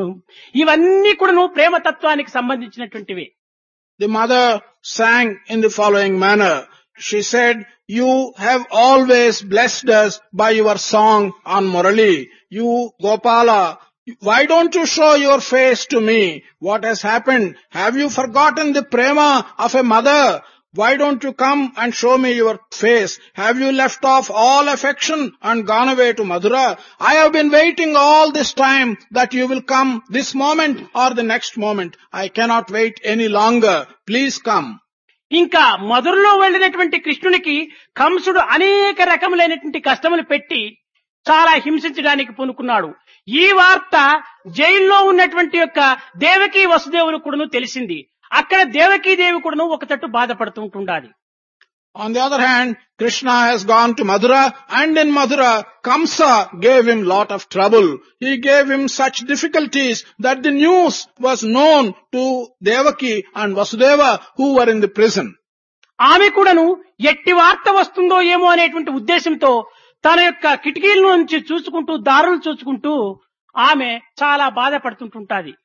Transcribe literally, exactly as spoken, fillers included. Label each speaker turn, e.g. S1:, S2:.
S1: కూడాను ఇవన్నీ కూడాను ప్రేమతత్వానికి సంబంధించినటువంటివి.
S2: The mother sang in the following manner. She said, "You have always blessed us by your song on Murali. You, Gopala, why don't you show your face to me? What has happened? Have you forgotten the prema of a mother? Why don't you come and show me your face? Have you left off all affection and gone away to Mathura? I have been waiting all this time that you will come this moment or the next moment. I cannot wait any longer. Please come."
S1: ఇంకా మధురలో వెళ్ళినటువంటి కృష్ణునికి కంసుడు అనేక రకములైనటువంటి కష్టములు పెట్టి చాలా హింసించడానికి పూనుకున్నాడు. ఈ వార్త జైల్లో ఉన్నటువంటి యొక్క దేవకీ వసుదేవులు కూడాను తెలిసింది. అక్కడ దేవకీదేవి కూడాను ఒక తట్టు బాధపడుతుంటుండాలి.
S2: On the other hand, Krishna has gone to Mathura, and in Mathura, Kamsa gave him lot of trouble. He gave him such difficulties that the news was known to Devaki and Vasudeva who were in the prison.
S1: ఆమె కూడాను ఎట్టి వార్త వస్తుందో ఏమో అనేటువంటి ఉద్దేశంతో తన యొక్క కిటికీల నుంచి చూసుకుంటూ దారులు చూసుకుంటూ ఆమె చాలా బాధపడుతుంటుంటాది.